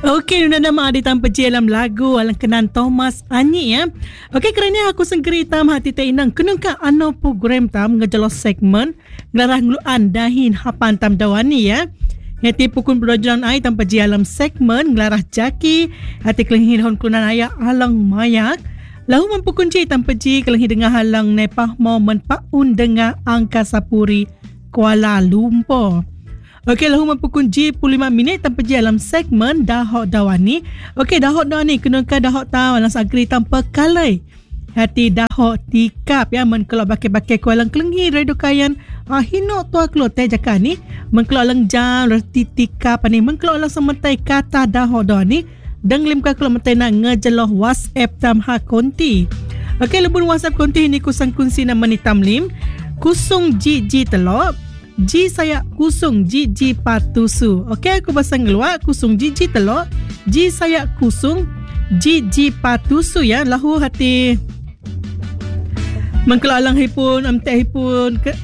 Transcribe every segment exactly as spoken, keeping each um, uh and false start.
Okey, nuna nama ada tanpa dalam lagu alang kenan Thomas Anyi ya. Okey, kerana aku senggeri tam hati te inang kenungka ano program tam ngejalo segmen ngelarah nguluan dahin hapan tam dawani ya. Hati pukun berjalan ai tanpa dalam segmen ngelarah jaki hati kelenghi hon kunan aya alang mayak. Lahu mampukun ji tanpa ji kelenghi dengar halang nepah momen paun dengar Angkasa Puri Kuala Lumpur. Okey, lahu mampukun ji puluh lima minit tanpa ji dalam segmen Dahok Dawani. Okey, Dahok Dawani kenungka Dahok tahu alang sagri tanpa kalai. Hati Dahok tikap ya men kelak bakai-bakai kualang kelenghi radio kayan ah hino tua kelo teh jaka ni men kelak lang jam reti tikap ni men kelak lang sementai kata Dahok Dawani dang lim ka kelak mentai nak ngejeloh WhatsApp tam ha konti. Okey, lebun WhatsApp konti ni kusang kunsi nama ni tamlim kusung ji ji telok Ji saya kusung ji ji patusu. Okey, aku pasang keluar kusung ji ji telok. Ji saya kusung ji ji patusu ya. Lahu hati mengkelalang hipun amte hipun ke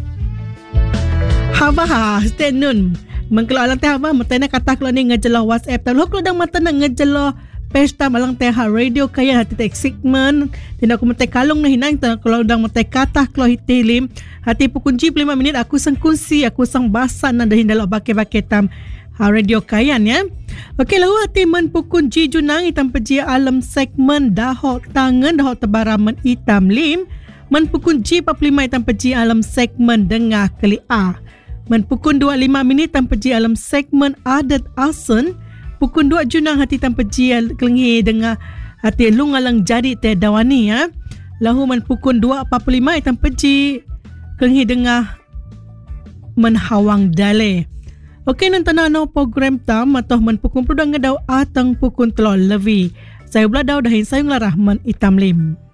Haba stay nun. Mengkelalang teh apa matana kata keluar ni ngejelah WhatsApp. Lahu keluar dang matana ngejelah pesta malang teh radio kaya hati teh segmen tindak aku mate kalung nah hinang kalau udang mate kata kalau hitilim hati pukun ji lima minit aku sang kunsi aku sang basan na dahin dalam bake-bake tam ha radio kayan ya. Okey, lalu hati men pukun ji junang itam peji alam segmen Dahok tangan Dahok tebaraman itam lim men pukun ji empat puluh lima itam peji alam segmen dengah keli a men pukun dua puluh lima minit itam peji alam segmen adat asen pukun dua junang hati tanpa jial kelengi dengan hati lungalang jadi teh dawani ya. Lahu man pukun dua empat puluh lima tanpa ji kelengi dengan menhawang dale. Okey, nantana no program tam atau man pukun pudang ngedau atang pukun telur levi. Saya beladau dahin sayung larah man itam lim.